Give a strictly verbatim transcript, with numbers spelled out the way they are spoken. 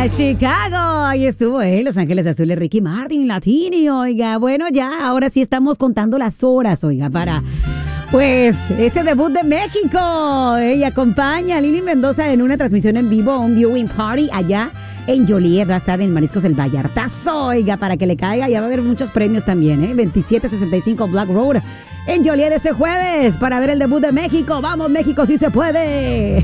a Chicago. Ahí estuvo, ¿eh? Los Ángeles Azules, Ricky Martin, Latini, oiga. Bueno, ya, ahora sí estamos contando las horas, oiga, para... Pues ese debut de México. Ella acompaña a Lili Mendoza en una transmisión en vivo, un viewing party allá en Joliet. Va a estar en Mariscos El Vallartazo, oiga, para que le caiga. Ya va a haber muchos premios también, ¿eh? veintisiete sesenta y cinco Black Road en Joliet ese jueves para ver el debut de México. ¡Vamos, México, sí se puede!